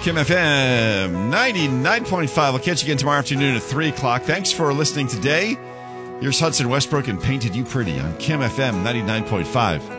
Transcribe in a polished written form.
Kim FM 99.5. I'll catch you again tomorrow afternoon at 3 o'clock. Thanks for listening today. Here's Hudson Westbrook and Painted You Pretty on Kim FM 99.5.